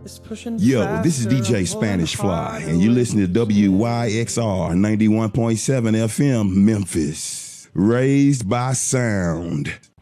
Yo, this is DJ Spanish Fly, and you listen to WYXR 91.7 FM, Memphis. Raised by sound.